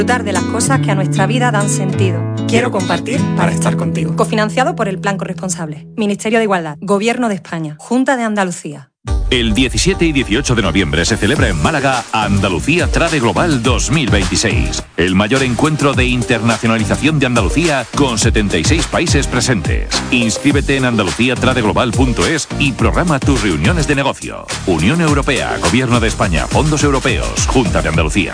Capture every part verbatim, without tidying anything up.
Disfrutar de las cosas que a nuestra vida dan sentido. Quiero compartir para estar contigo. Cofinanciado por el Plan Corresponsable. Ministerio de Igualdad. Gobierno de España. Junta de Andalucía. El diecisiete y dieciocho de noviembre se celebra en Málaga Andalucía Trade Global dos mil veintiséis, el mayor encuentro de internacionalización de Andalucía con setenta y seis países presentes. Inscríbete en andalucía trade global punto es y programa tus reuniones de negocio. Unión Europea, Gobierno de España, Fondos Europeos, Junta de Andalucía.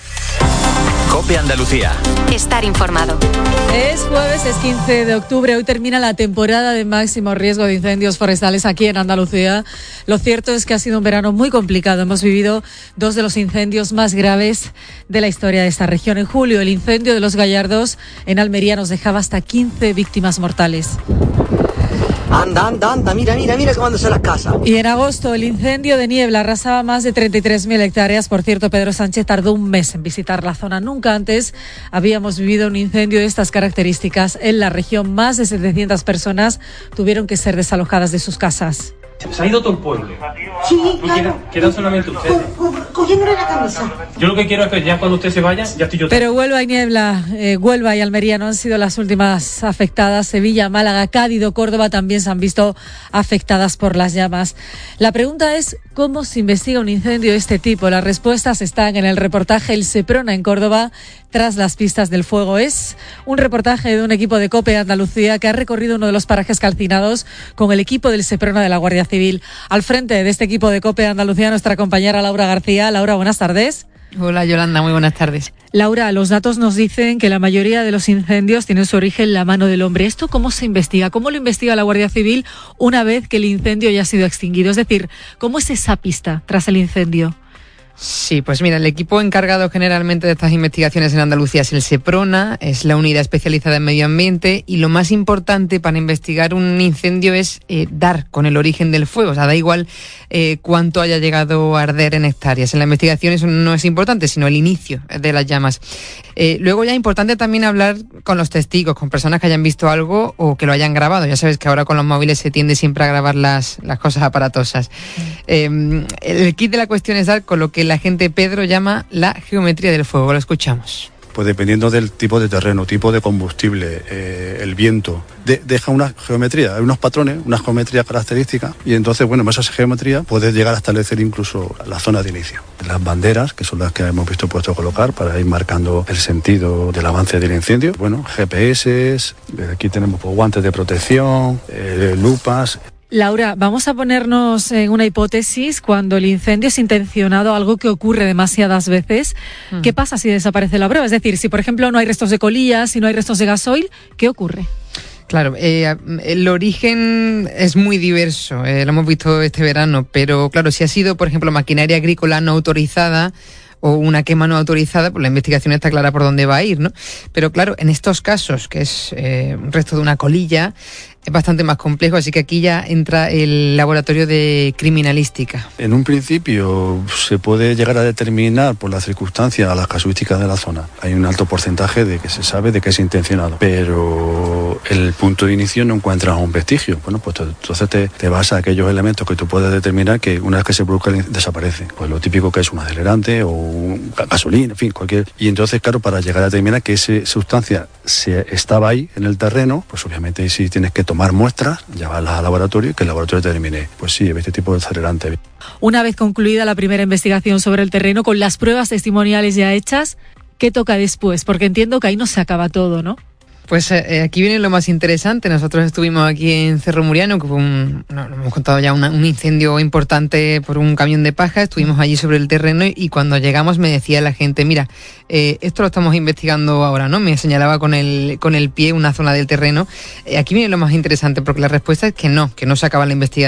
COPE Andalucía. Estar informado. Es jueves, es quince de octubre. Hoy termina la temporada de máximo riesgo de incendios forestales aquí en Andalucía. Lo cierto es que ha sido un verano muy complicado. Hemos vivido dos de los incendios más graves de la historia de esta región. En julio, el incendio de Los Gallardos en Almería nos dejaba hasta quince víctimas mortales. Anda, anda, anda, mira, mira, mira cómo andan las casas. Y en agosto, el incendio de Niebla arrasaba más de treinta y tres mil hectáreas. Por cierto, Pedro Sánchez tardó un mes en visitar la zona. Nunca antes habíamos vivido un incendio de estas características en la región. Más de setecientas personas tuvieron que ser desalojadas de sus casas. Se ha ido todo el pueblo. Sí, ¿Y quedan, quedan solamente ustedes? Cogiéndole la camisa. Yo lo que quiero es que ya cuando usted se vaya, ya estoy yo. Pero Huelva y Niebla, eh, Huelva y Almería no han sido las últimas afectadas. Sevilla, Málaga, Cádiz o Córdoba también se han visto afectadas por las llamas. La pregunta es, ¿cómo se investiga un incendio de este tipo? Las respuestas están en el reportaje El Seprona en Córdoba, tras las pistas del fuego. Es un reportaje de un equipo de COPE Andalucía que ha recorrido uno de los parajes calcinados con el equipo del Seprona de la Guardia Civil. Al frente de este equipo de COPE Andalucía, nuestra compañera Laura García. Laura, buenas tardes. Hola Yolanda, muy buenas tardes. Laura, los datos nos dicen que la mayoría de los incendios tienen su origen en la mano del hombre. ¿Esto cómo se investiga? ¿Cómo lo investiga la Guardia Civil una vez que el incendio ya ha sido extinguido? Es decir, ¿cómo es esa pista tras el incendio? Sí, pues mira, el equipo encargado generalmente de estas investigaciones en Andalucía es el Seprona, es la unidad especializada en medio ambiente, y lo más importante para investigar un incendio es eh, dar con el origen del fuego. O sea, da igual eh, cuánto haya llegado a arder en hectáreas. En la investigación eso no es importante, sino el inicio de las llamas. Eh, luego ya es importante también hablar con los testigos, con personas que hayan visto algo o que lo hayan grabado. Ya sabes que ahora con los móviles se tiende siempre a grabar las, las cosas aparatosas. Eh, el kit de la cuestión es dar con lo que el agente Pedro llama la geometría del fuego. Lo escuchamos. Pues dependiendo del tipo de terreno, tipo de combustible, eh, el viento, de, deja una geometría, hay unos patrones, una geometría característica, y entonces, bueno, con esa geometría puedes llegar a establecer incluso la zona de inicio. Las banderas, que son las que hemos visto puesto a colocar para ir marcando el sentido del avance del incendio. Bueno, G P S, aquí tenemos pues, guantes de protección, eh, lupas. Laura, vamos a ponernos en una hipótesis. Cuando el incendio es intencionado, algo que ocurre demasiadas veces, mm. ¿qué pasa si desaparece la prueba? Es decir, si por ejemplo no hay restos de colillas, si no hay restos de gasoil, ¿qué ocurre? Claro, eh, el origen es muy diverso, eh, lo hemos visto este verano, pero claro, si ha sido, por ejemplo, maquinaria agrícola no autorizada o una quema no autorizada, pues la investigación está clara por dónde va a ir, ¿no? Pero claro, en estos casos, que es eh, un resto de una colilla, es bastante más complejo, así que aquí ya entra el laboratorio de criminalística. En un principio se puede llegar a determinar por las circunstancias, las casuísticas de la zona. Hay un alto porcentaje de que se sabe de que es intencionado, pero el punto de inicio no encuentras un vestigio. Bueno, pues entonces te, te vas a aquellos elementos que tú puedes determinar que una vez que se produzca desaparece. Pues lo típico que es un acelerante o un gasolina, en fin, cualquier. Y entonces, claro, para llegar a determinar que esa sustancia se estaba ahí en el terreno, pues obviamente si tienes que tomar muestras, llevarlas al laboratorio y que el laboratorio determine, pues sí, este tipo de acelerante. Una vez concluida la primera investigación sobre el terreno, con las pruebas testimoniales ya hechas, ¿qué toca después? Porque entiendo que ahí no se acaba todo, ¿no? Pues eh, aquí viene lo más interesante. Nosotros estuvimos aquí en Cerro Muriano, que fue un, no, nos hemos contado ya una, un incendio importante por un camión de paja. Estuvimos allí sobre el terreno y, y cuando llegamos me decía la gente, mira, eh, esto lo estamos investigando ahora, ¿no? Me señalaba con el, con el pie una zona del terreno. Eh, aquí viene lo más interesante, porque la respuesta es que no, que no se acaba la investigación.